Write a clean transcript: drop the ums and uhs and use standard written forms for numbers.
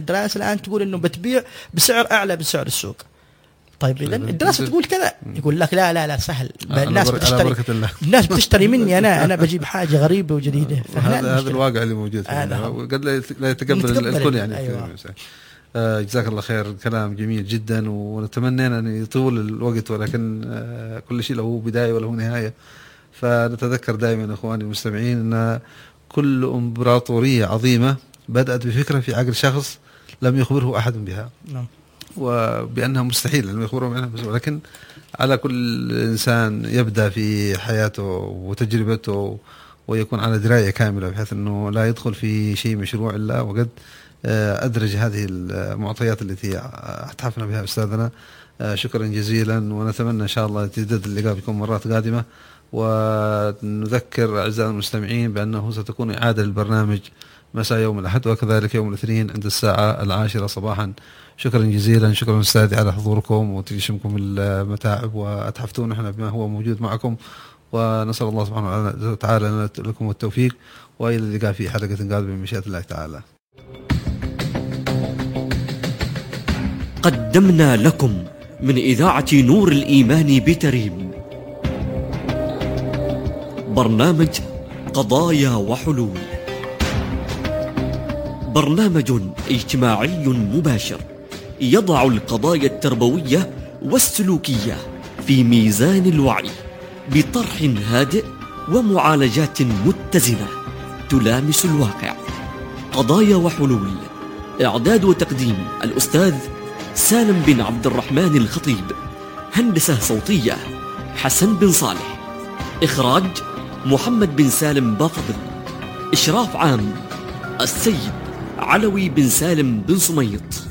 الدراسة الآن تقول إنه بتبيع بسعر أعلى من سعر السوق. طيب إذا الدراسة تقول كذا، يقول لك لا سهل، الناس بتشتري مني أنا بجيب حاجة غريبة وجديدة. هذا الواقع اللي موجود قد لا يتقبل الكل يعني. أيوة. جزاك الله خير، كلام جميل جدا، ونتمنى أن يطول الوقت، ولكن كل شيء له بداية وله نهاية. فنتذكر دائما أخواني المستمعين أن كل إمبراطورية عظيمة بدأت بفكرة في عقل شخص لم يخبره أحد بها، وبأنها مستحيل لم يخبره عنها، ولكن على كل إنسان يبدأ في حياته وتجربته ويكون على دراية كاملة، بحيث أنه لا يدخل في شيء مشروع إلا وقد أدرج هذه المعطيات التي أتحفنا بها أستاذنا. شكرا جزيلا، ونتمنى إن شاء الله يتجدد اللقاء بكم مرات قادمة. ونذكر أعزائنا المستمعين بأنه ستكون إعادة للبرنامج مساء يوم الأحد، وكذلك يوم الاثنين عند الساعة 10 صباحا. شكرا جزيلا، شكرا أستاذي على حضوركم وتجشمكم المتاعب، وأتحفتون نحن بما هو موجود معكم، ونسأل الله سبحانه وتعالى لكم التوفيق، وإلى اللقاء في حلقة قادمة بمشيئة الله تعالى. قدمنا لكم من إذاعة نور الإيمان بتريم برنامج قضايا وحلول، برنامج اجتماعي مباشر يضع القضايا التربوية والسلوكية في ميزان الوعي بطرح هادئ ومعالجات متزنة تلامس الواقع. قضايا وحلول، إعداد وتقديم الأستاذ سالم بن عبد الرحمن الخطيب، هندسة صوتية حسن بن صالح، إخراج محمد بن سالم باقبل، إشراف عام السيد علوي بن سالم بن سميط.